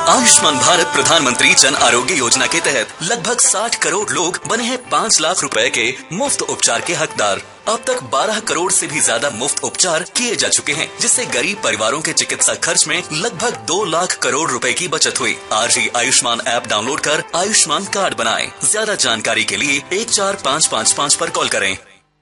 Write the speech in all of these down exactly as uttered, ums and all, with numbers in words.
आयुष्मान भारत प्रधानमंत्री जन आरोग्य योजना के तहत लगभग साठ करोड़ लोग बने हैं पाँच लाख रुपए के मुफ्त उपचार के हकदार। अब तक बारह करोड़ से भी ज्यादा मुफ्त उपचार किए जा चुके हैं, जिससे गरीब परिवारों के चिकित्सा खर्च में लगभग दो लाख करोड़ रुपए की बचत हुई। आज ही आयुष्मान ऐप डाउनलोड कर आयुष्मान कार्ड बनाएं। ज्यादा जानकारी के लिए एक चार पाँच पाँच पाँच पर कॉल करें।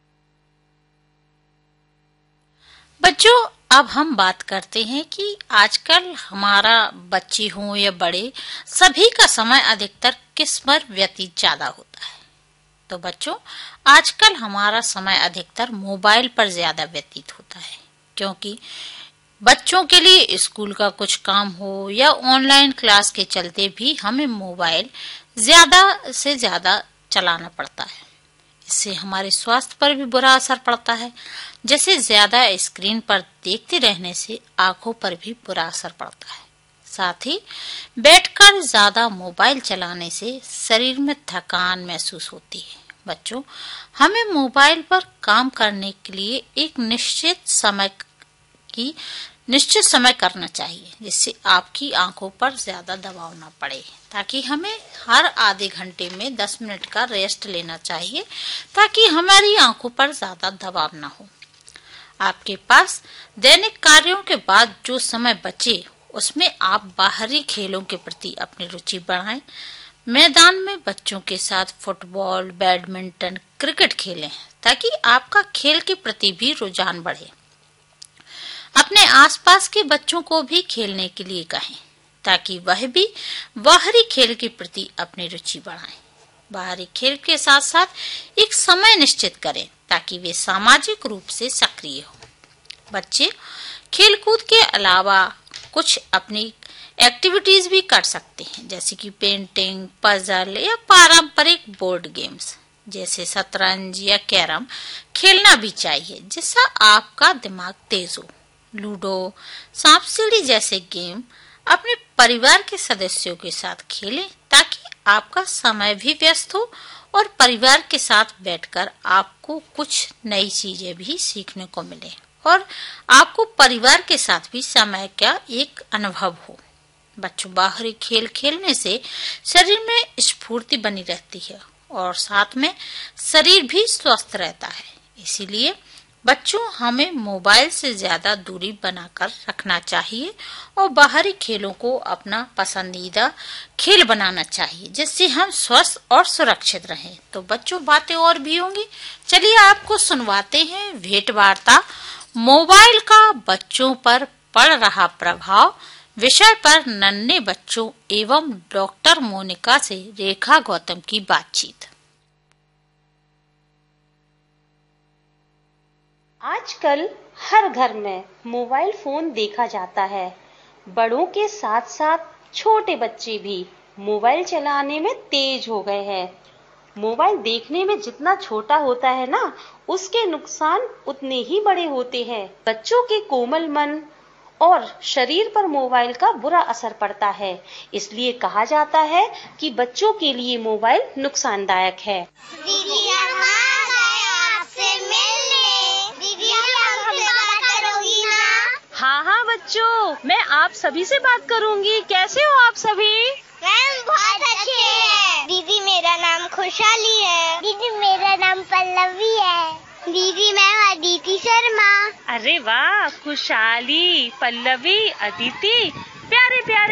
बच्चों, अब हम बात करते हैं कि आजकल हमारा बच्चे हों या बड़े, सभी का समय अधिकतर किस पर व्यतीत ज्यादा होता है। तो बच्चों, आजकल हमारा समय अधिकतर मोबाइल पर ज्यादा व्यतीत होता है, क्योंकि बच्चों के लिए स्कूल का कुछ काम हो या ऑनलाइन क्लास के चलते भी हमें मोबाइल ज्यादा से ज्यादा चलाना पड़ता है। इससे हमारे स्वास्थ्य पर भी बुरा असर पड़ता है। जैसे ज्यादा स्क्रीन पर देखते रहने से आंखों पर भी बुरा असर पड़ता है। साथ ही बैठकर ज्यादा मोबाइल चलाने से शरीर में थकान महसूस होती है। बच्चों, हमें मोबाइल पर काम करने के लिए एक निश्चित समय की निश्चित समय करना चाहिए, जिससे आपकी आंखों पर ज्यादा दबाव न पड़े। ताकि हमें हर आधे घंटे में दस मिनट का रेस्ट लेना चाहिए, ताकि हमारी आंखों पर ज्यादा दबाव न हो। आपके पास दैनिक कार्यों के बाद जो समय बचे, उसमें आप बाहरी खेलों के प्रति अपनी रुचि बढ़ाएं। मैदान में बच्चों के साथ फुटबॉल, बैडमिंटन, क्रिकेट खेलें, ताकि आपका खेल के प्रति भी रुझान बढ़े। अपने आसपास के बच्चों को भी खेलने के लिए कहें, ताकि वह भी बाहरी खेल के प्रति अपनी रुचि बढ़ाएं। बाहरी खेल के साथ साथ एक समय निश्चित करें, ताकि वे सामाजिक रूप से सक्रिय हो। बच्चे खेलकूद के अलावा कुछ अपनी एक्टिविटीज भी कर सकते हैं, जैसे कि पेंटिंग, पजल या पारंपरिक बोर्ड गेम्स जैसे शतरंज या कैरम खेलना भी चाहिए, जिससे आपका दिमाग तेज हो। लूडो, सांप सीढ़ी जैसे गेम अपने परिवार के सदस्यों के साथ खेलें, ताकि आपका समय भी व्यस्त हो और परिवार के साथ बैठकर आपको कुछ नई चीजें भी सीखने को मिले और आपको परिवार के साथ भी समय का एक अनुभव हो। बच्चों, बाहरी खेल खेलने से शरीर में स्फूर्ति बनी रहती है और साथ में शरीर भी स्वस्थ रहता है। इसीलिए बच्चों, हमें मोबाइल से ज्यादा दूरी बनाकर रखना चाहिए और बाहरी खेलों को अपना पसंदीदा खेल बनाना चाहिए, जिससे हम स्वस्थ और सुरक्षित रहें। तो बच्चों, बातें और भी होंगी, चलिए आपको सुनवाते हैं भेंट वार्ता मोबाइल का बच्चों पर पड़ रहा प्रभाव विषय पर नन्हे बच्चों एवं डॉक्टर मोनिका से रेखा गौतम की बातचीत। आजकल हर घर में मोबाइल फोन देखा जाता है। बड़ों के साथ साथ छोटे बच्चे भी मोबाइल चलाने में तेज हो गए हैं। मोबाइल देखने में जितना छोटा होता है ना, उसके नुकसान उतने ही बड़े होते हैं। बच्चों के कोमल मन और शरीर पर मोबाइल का बुरा असर पड़ता है। इसलिए कहा जाता है कि बच्चों के लिए मोबाइल नुकसानदायक है। दीदी, हम आ गए आपसे मिलने। दीदी, आप हमसे बात करोगी ना? हाँ हाँ बच्चों, मैं आप सभी से बात करूंगी। कैसे हो आप सभी? मैम, बहुत अच्छे हैं। दीदी, मेरा नाम खुशहाली है। दीदी, मेरा नाम पल्लवी है। दीदी, मैं अदिति शर्मा। अरे वाह, खुशहाली, पल्लवी, अदिति, प्यारे प्यारे